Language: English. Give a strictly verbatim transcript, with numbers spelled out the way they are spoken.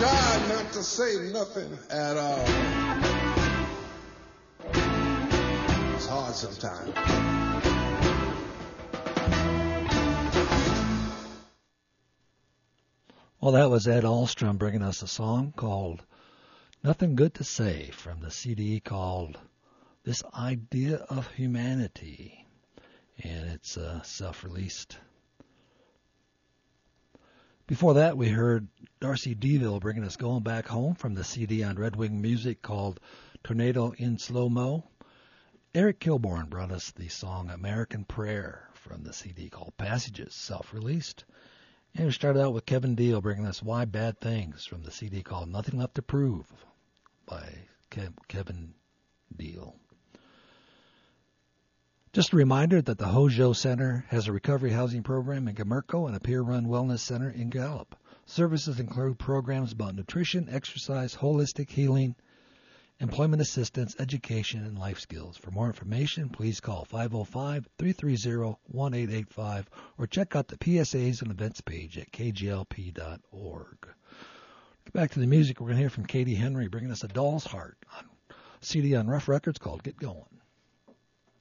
try not to say nothing at all. It's hard sometimes. Well, that was Ed Alstrom bringing us a song called Nothing Good to Say from the C D called This Idea of Humanity. And it's uh, self-released. Before that, we heard Darcy DeVille bringing us Going Back Home from the C D on Red Wing Music called Tornado in Slow Mo. Eric Kilborn brought us the song American Prayer from the C D called Passages, self-released. And we started out with Kevin Deal bringing us Why Bad Things from the C D called Nothing Left to Prove by Kev- Kevin Deal. Just a reminder that the Hojo Center has a recovery housing program in Gamerco and a peer-run wellness center in Gallup. Services include programs about nutrition, exercise, holistic healing, employment assistance, education, and life skills. For more information, please call five oh five, three three zero, one eight eight five or check out the P S As and events page at k g l p dot org. Get back to the music. We're going to hear from Katie Henry bringing us A Doll's Heart on C D on Rough Records called Get Going.